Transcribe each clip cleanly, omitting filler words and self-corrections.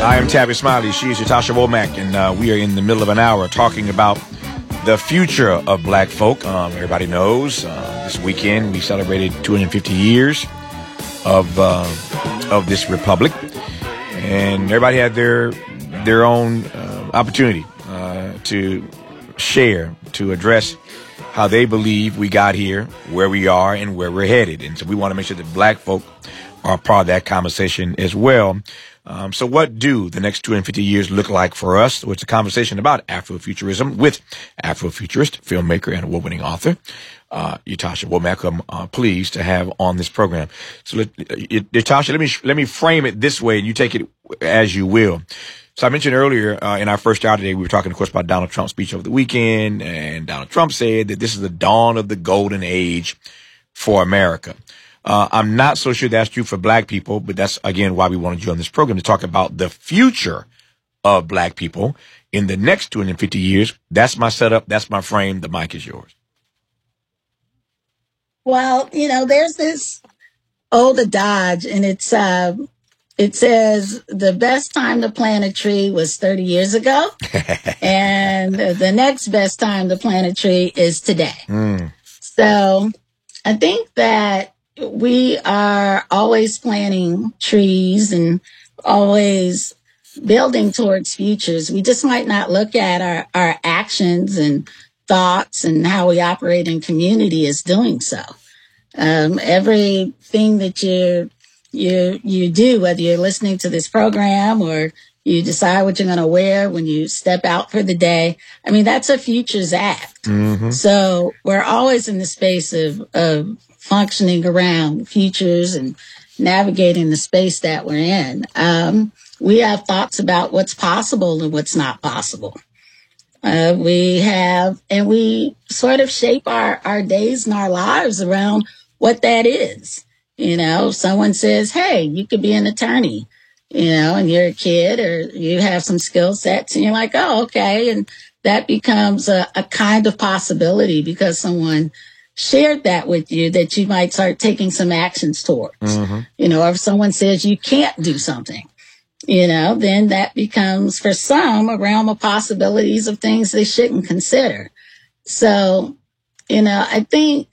I am Tabby Smiley. She is Natasha Womack, and we are in the middle of an hour talking about the future of black folk. Everybody knows this weekend we celebrated 250 years of this republic, and everybody had their own opportunity to share, to address how they believe we got here, where we are, and where we're headed. And so we want to make sure that black folk are part of that conversation as well. So what do the next 250 years look like for us? Well, it's a conversation about Afrofuturism with Afrofuturist, filmmaker, and award-winning author, Natasha Womack, who I'm pleased to have on this program. So, Natasha, let me frame it this way, and you take it as you will. So I mentioned earlier in our first hour today, we were talking, of course, about Donald Trump's speech over the weekend, and Donald Trump said that this is the dawn of the golden age for America. I'm not so sure that's true for black people, but that's, again, why we wanted you on this program to talk about the future of black people in the next 250 years. That's my setup. That's my frame. The mic is yours. Well, there's this old adage, and it says the best time to plant a tree was 30 years ago, and the next best time to plant a tree is today. So I think that we are always planting trees and always building towards futures. We just might not look at our actions and thoughts and how we operate in community as doing so. Everything that you do, whether you're listening to this program or you decide what you're going to wear when you step out for the day, I mean, that's a futures act. Mm-hmm. So we're always in the space of functioning around futures and navigating the space that we're in. We have thoughts about what's possible and what's not possible. We sort of shape our days and our lives around what that is. Someone says, hey, you could be an attorney, and you're a kid or you have some skill sets and you're like, oh, okay. And that becomes a kind of possibility because someone shared that with you that you might start taking some actions towards. Mm-hmm. Or if someone says you can't do something, then that becomes for some a realm of possibilities of things they shouldn't consider. So, I think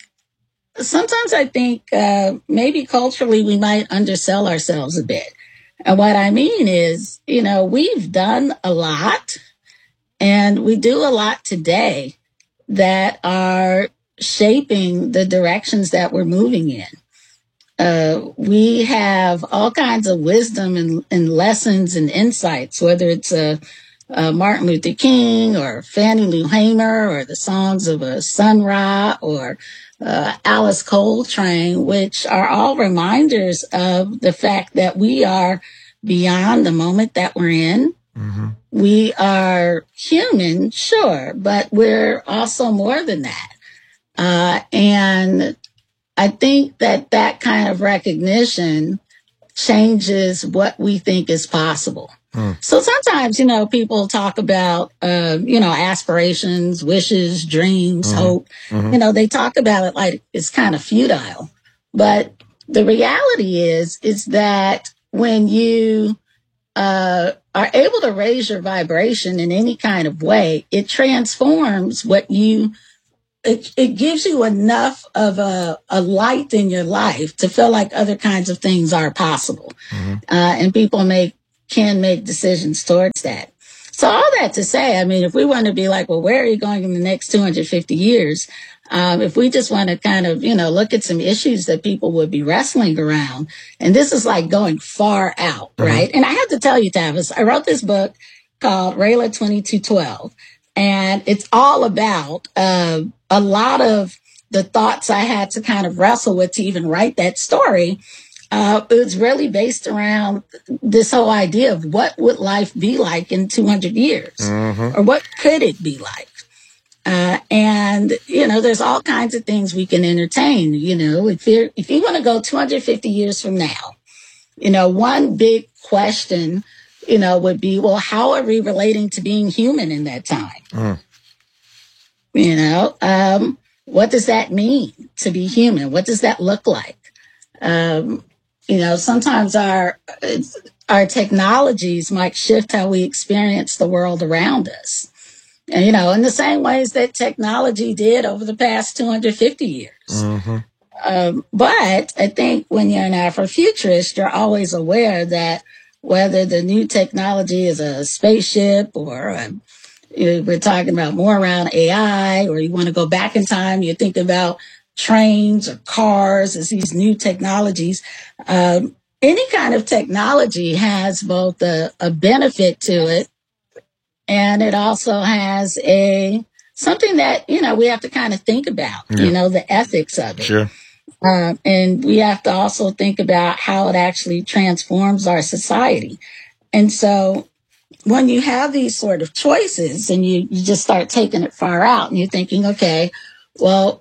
maybe culturally we might undersell ourselves a bit. And what I mean is, we've done a lot and we do a lot today that are shaping the directions that we're moving in. We have all kinds of wisdom and lessons and insights, whether it's Martin Luther King or Fannie Lou Hamer or the songs of Sun Ra or Alice Coltrane, which are all reminders of the fact that we are beyond the moment that we're in. Mm-hmm. We are human, sure, but we're also more than that. And I think that kind of recognition changes what we think is possible. So sometimes, people talk about, aspirations, wishes, dreams, hope. Mm-hmm. They talk about it like it's kind of futile. But the reality is that when you are able to raise your vibration in any kind of way, it transforms it gives you enough of a light in your life to feel like other kinds of things are possible. Mm-hmm. And people can make decisions towards that. So all that to say, I mean, if we want to be like, well, where are you going in the next 250 years? If we just want to kind of, look at some issues that people would be wrestling around, and this is like going far out, mm-hmm. right? And I have to tell you, Tavis, I wrote this book called Rayla 2212, and it's all about a lot of the thoughts I had to kind of wrestle with to even write that story. It was really based around this whole idea of what would life be like in 200 years, mm-hmm. or what could it be like? And there's all kinds of things we can entertain. If you want to go 250 years from now, one big question, would be, well, how are we relating to being human in that time? Mm. What does that mean to be human? What does that look like? Sometimes our technologies might shift how we experience the world around us. And, you know, in the same ways that technology did over the past 250 years. Mm-hmm. But I think when you're an Afrofuturist, you're always aware that whether the new technology is a spaceship or we're talking about more around AI, or you want to go back in time, you think about trains or cars as these new technologies. Any kind of technology has both a benefit to it, and it also has something that, you know, we have to kind of think about, you know, the ethics of it. Sure. And we have to also think about how it actually transforms our society. And so when you have these sort of choices and you just start taking it far out and you're thinking, okay, well,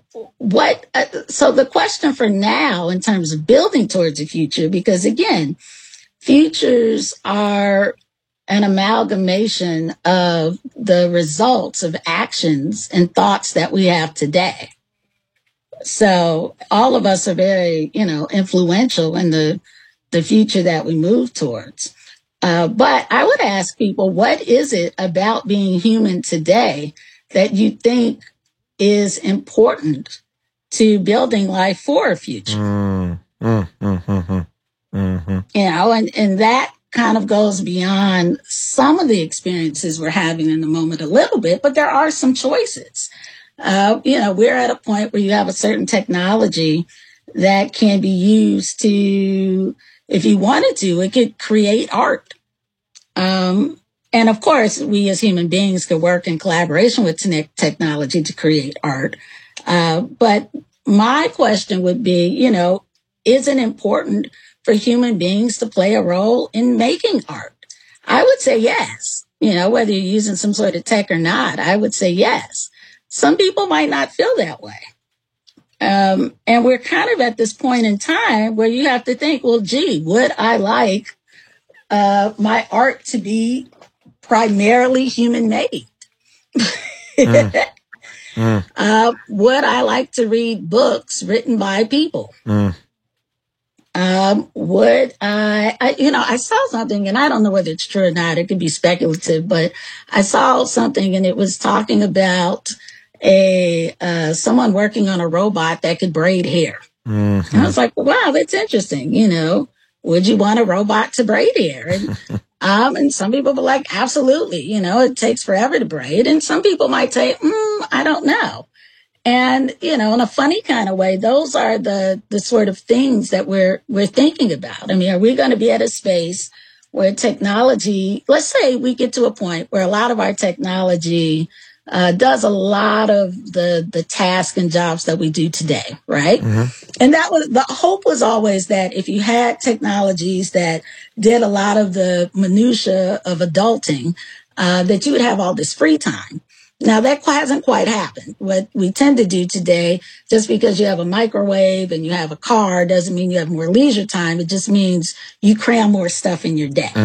so the question for now in terms of building towards the future, because again, futures are an amalgamation of the results of actions and thoughts that we have today. So all of us are very, you know, influential in the future that we move towards. But I would ask people, what is it about being human today that you think is important to building life for a future? You know, and that kind of goes beyond some of the experiences we're having in the moment a little bit, but there are some choices. You know, we're at a point where you have a certain technology that can be used to, if you wanted to, it could create art. And of course, we as human beings could work in collaboration with technology to create art. But my question would be, you know, is it important for human beings to play a role in making art? I would say yes. You know, whether you're using some sort of tech or not, I would say yes. Some people might not feel that way. And we're kind of at this point in time where you have to think, well, gee, would I like my art to be primarily human made? Would I like to read books written by people? Would you know, I saw something, and I don't know whether it's true or not. It could be speculative, but I saw something, and it was talking about someone working on a robot that could braid hair. And I was like, wow, that's interesting. You know, would you want a robot to braid hair? And some people were like, absolutely. You know, it takes forever to braid. And some people might say, I don't know. And, you know, in a funny kind of way, those are the sort of things that we're thinking about. I mean, are we going to be at a space where technology, let's say we get to a point where a lot of our technology does a lot of the tasks and jobs that we do today, right? And that was, the hope was always that if you had technologies that did a lot of the minutia of adulting, that you would have all this free time. Now, that hasn't quite happened. What we tend to do today, just because you have a microwave and you have a car, doesn't mean you have more leisure time. It just means you cram more stuff in your day.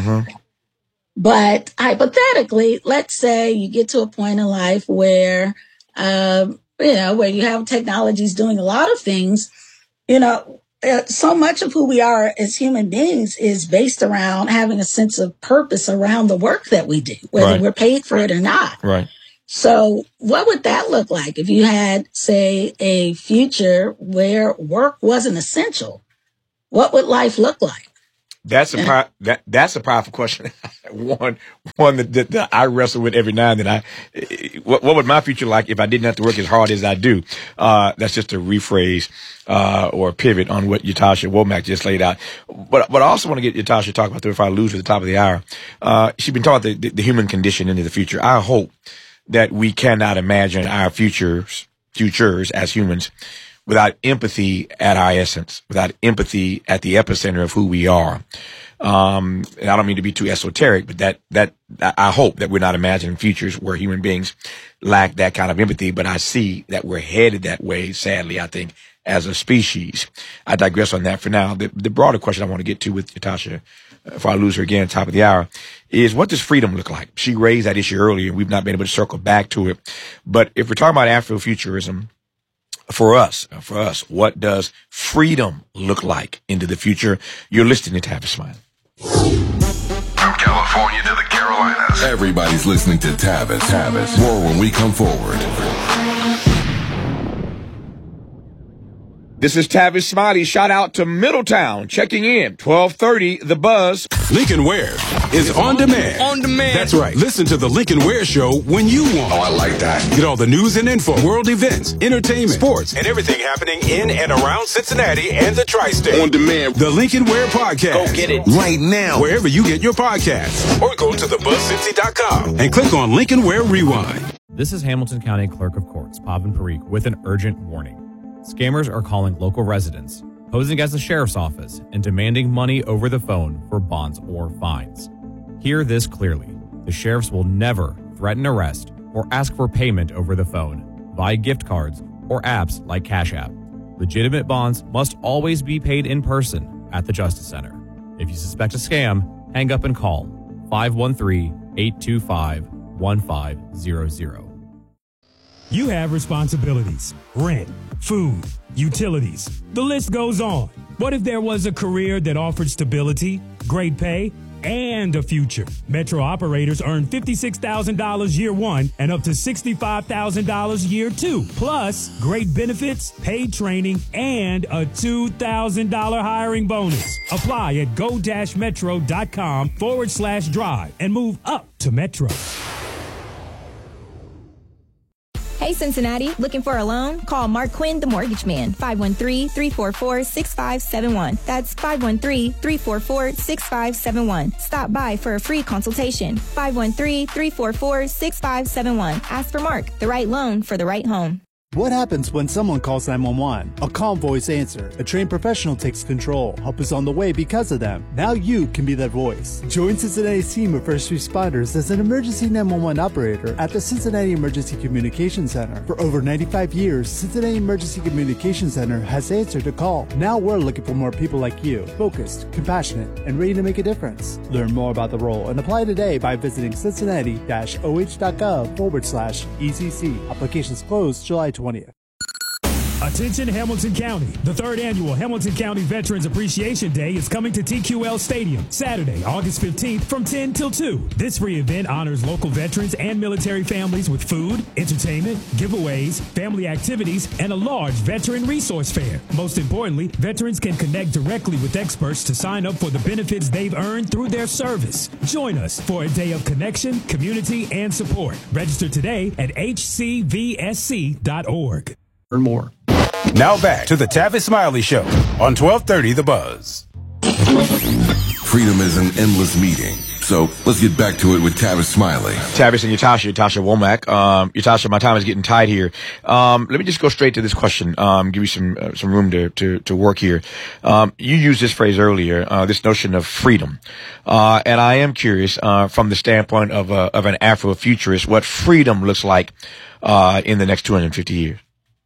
But hypothetically, let's say you get to a point in life where, you know, where you have technologies doing a lot of things. You know, so much of who we are as human beings is based around having a sense of purpose around the work that we do, whether we're paid for it or not. Right. So what would that look like if you had, say, a future where work wasn't essential? What would life look like? That's a powerful question. one that I wrestle with every now and then. What would my future like if I didn't have to work as hard as I do? That's just a rephrase or a pivot on what Ytasha Womack just laid out. But I also want to get Ytasha to talk about that before I lose at the top of the hour. She's been talking about the human condition into the future. I hope that we cannot imagine our futures as humans without empathy at our essence, without empathy at the epicenter of who we are. And I don't mean to be too esoteric, but that I hope that we're not imagining futures where human beings lack that kind of empathy. But I see that we're headed that way, sadly, I think, as a species. I digress on that for now. The broader question I want to get to with Ytasha, before I lose her again at the top of the hour, is what does freedom look like? She raised that issue earlier, and we've not been able to circle back to it. But if we're talking about Afrofuturism, for us, what does freedom look like into the future? You're listening to Have a Smile. From California to the Carolinas, everybody's listening to Tavis. More when we come forward. This is Tavis Smiley. Shout out to Middletown. Checking in. 1230, The Buzz. Lincoln Ware is on demand. On demand. That's right. Listen to the Lincoln Ware Show when you want. Oh, I like that. Get all the news and info, world events, entertainment, sports, and everything happening in and around Cincinnati and the tri-state. On demand. The Lincoln Ware Podcast. Go get it right now. Wherever you get your podcasts. Or go to thebuzzcincy.com and click on Lincoln Ware Rewind. This is Hamilton County Clerk of Courts, Pavan Parikh, with an urgent warning. Scammers are calling local residents, posing as the sheriff's office, and demanding money over the phone for bonds or fines. Hear this clearly. The sheriffs will never threaten arrest or ask for payment over the phone via gift cards or apps like Cash App. Legitimate bonds must always be paid in person at the Justice Center. If you suspect a scam, hang up and call 513-825-1500. You have responsibilities, rent, food, utilities. The list goes on. What if there was a career that offered stability, great pay, and a future? Metro operators earn $56,000 year one and up to $65,000 year two. Plus, great benefits, paid training, and a $2,000 hiring bonus. Apply at go-metro.com/drive and move up to Metro. Hey, Cincinnati, looking for a loan? Call Mark Quinn, the Mortgage Man, 513-344-6571. That's 513-344-6571. Stop by for a free consultation. 513-344-6571. Ask for Mark, the right loan for the right home. What happens when someone calls 911? A calm voice answer. A trained professional takes control. Help is on the way because of them. Now you can be that voice. Join Cincinnati's team of first responders as an emergency 911 operator at the Cincinnati Emergency Communication Center. For over 95 years, Cincinnati Emergency Communication Center has answered a call. Now we're looking for more people like you, focused, compassionate, and ready to make a difference. Learn more about the role and apply today by visiting cincinnati-oh.gov/ECC. Applications closed July 20th. Attention Hamilton County. The third annual Hamilton County Veterans Appreciation Day is coming to TQL Stadium Saturday, August 15th from 10 till 2. This free event honors local veterans and military families with food, entertainment, giveaways, family activities, and a large veteran resource fair. Most importantly, veterans can connect directly with experts to sign up for the benefits they've earned through their service. Join us for a day of connection, community, and support. Register today at hcvsc.org. Learn more. Now back to the Tavis Smiley Show on 1230 The Buzz. Freedom is an endless meeting. So let's get back to it with Tavis Smiley. Tavis and Yatasha Womack. Yatasha, my time is getting tight here. Let me just go straight to this question. Give you some room to work here. You used this phrase earlier, this notion of freedom. And I am curious, from the standpoint of an Afrofuturist, what freedom looks like, in the next 250 years.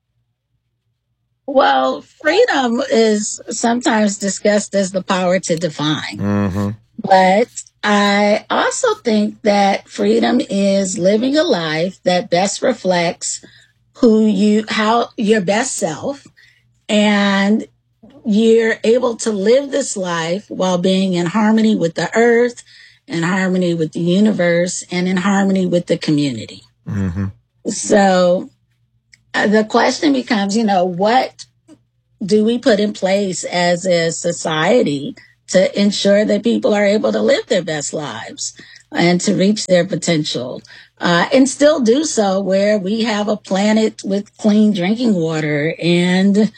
Well, freedom is sometimes discussed as the power to define. Mm-hmm. But I also think that freedom is living a life that best reflects how your best self, and you're able to live this life while being in harmony with the earth, in harmony with the universe, and in harmony with the community. Mm-hmm. So the question becomes, what do we put in place as a society to ensure that people are able to live their best lives and to reach their potential, and still do so where we have a planet with clean drinking water and,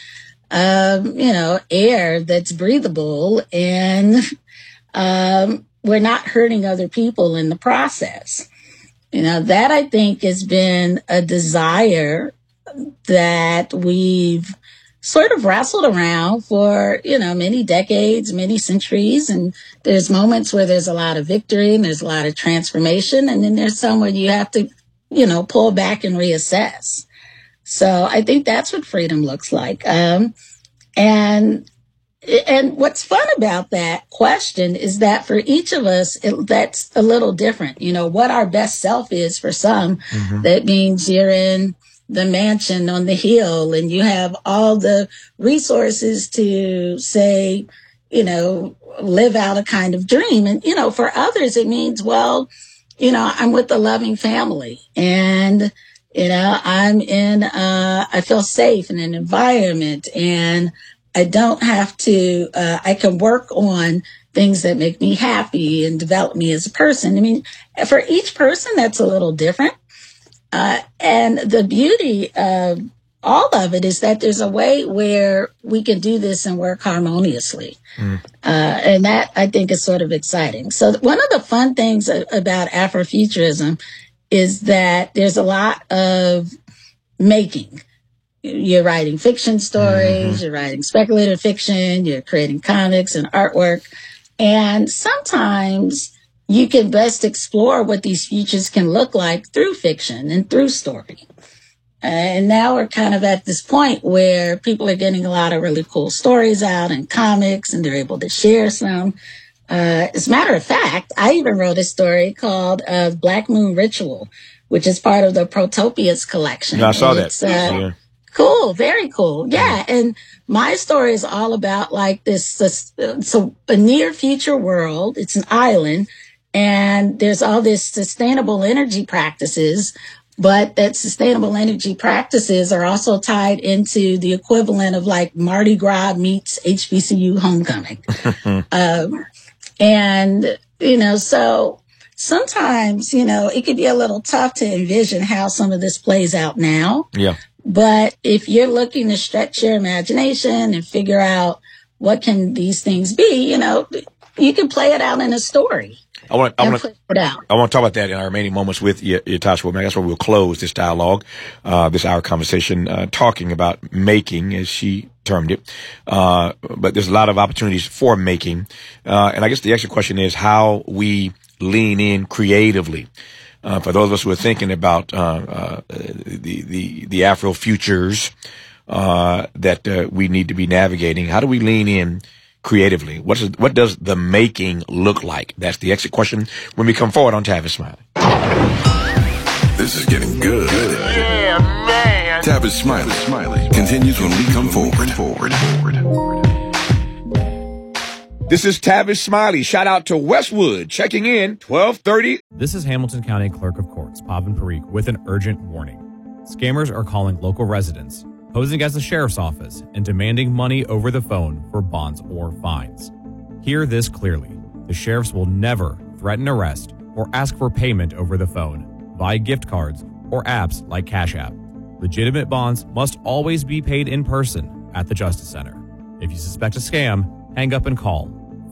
air that's breathable, and we're not hurting other people in the process. That I think has been a desire that we've sort of wrestled around for, many decades, many centuries. And there's moments where there's a lot of victory and there's a lot of transformation. And then there's some where you have to, pull back and reassess. So I think that's what freedom looks like. And what's fun about that question is that for each of us, that's a little different. What our best self is for some, mm-hmm. That means you're in the mansion on the hill and you have all the resources to say, live out a kind of dream. And, for others, it means, well, I'm with a loving family and, I feel safe in an environment and I don't have to, I can work on things that make me happy and develop me as a person. I mean, for each person, that's a little different. And the beauty of all of it is that there's a way where we can do this and work harmoniously. And that I think is sort of exciting. So one of the fun things about Afrofuturism is that there's a lot of making. You're writing fiction stories, you're writing speculative fiction, you're creating comics and artwork. And sometimes you can best explore what these futures can look like through fiction and through story. And now we're kind of at this point where people are getting a lot of really cool stories out in comics and they're able to share some. As a matter of fact, I even wrote a story called Black Moon Ritual, which is part of the Protopias collection. No, I saw that. Cool. Very cool. Yeah. And my story is all about like this, so a near future world. It's an island and there's all this sustainable energy practices, but that sustainable energy practices are also tied into the equivalent of like Mardi Gras meets HBCU homecoming. And, so sometimes, it could be a little tough to envision how some of this plays out now. Yeah. But if you're looking to stretch your imagination and figure out what can these things be, you can play it out in a story. I want to talk about that in our remaining moments with Ytasha Womack. That's where we'll close this dialogue, this hour conversation, talking about making, as she termed it. But there's a lot of opportunities for making. And I guess the extra question is how we lean in creatively. For those of us who are thinking about the Afro futures that we need to be navigating, how do we lean in creatively? What does the making look like? That's the exit question when we come forward on Tavis Smiley. This is getting good. Yeah, man. Tavis Smiley continues when we come forward. This is Tavis Smiley. Shout out to Westwood checking in 12:30. This is Hamilton County Clerk of Courts, Pavan Parikh, with an urgent warning. Scammers are calling local residents, posing as the sheriff's office, and demanding money over the phone for bonds or fines. Hear this clearly. The sheriffs will never threaten arrest or ask for payment over the phone via gift cards or apps like Cash App. Legitimate bonds must always be paid in person at the Justice Center. If you suspect a scam, hang up and call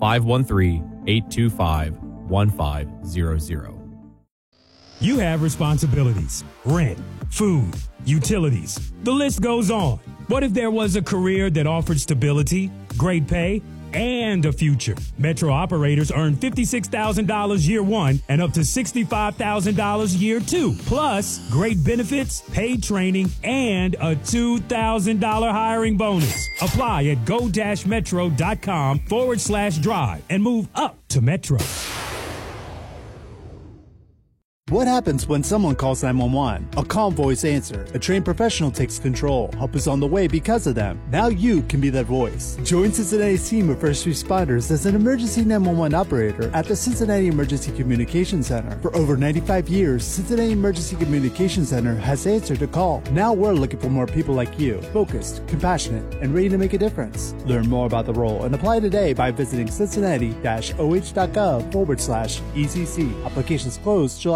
513-825-1500. You have responsibilities, rent, food, utilities. The list goes on. What if there was a career that offered stability, great pay, and a future? Metro operators earn $56,000 year one and up to $65,000 year two. Plus, great benefits, paid training, and a $2,000 hiring bonus. Apply at go-metro.com/drive and move up to Metro. What happens when someone calls 911? A calm voice answer. A trained professional takes control. Help is on the way because of them. Now you can be that voice. Join Cincinnati's team of first responders as an emergency 911 operator at the Cincinnati Emergency Communication Center. For over 95 years, Cincinnati Emergency Communication Center has answered a call. Now we're looking for more people like you, focused, compassionate, and ready to make a difference. Learn more about the role and apply today by visiting cincinnati-oh.gov/ECC. Applications closed July